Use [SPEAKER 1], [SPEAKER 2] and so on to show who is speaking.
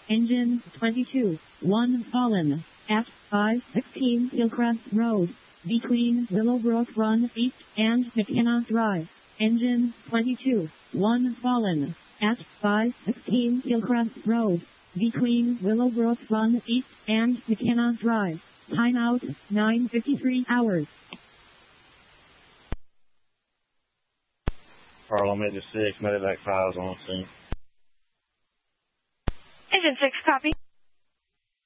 [SPEAKER 1] Engine 22, 1 fallen, at 516 Hillcrest Road, between Willowbrook Run East and McKenna Drive. Engine 22, 1 fallen, at 516 Hillcrest Road, between Willowbrook Run East and McKenna Drive. Timeout, 9:53 hours.
[SPEAKER 2] Carl, I'm at the 6, medevac 5's on scene.
[SPEAKER 3] Engine 6, copy.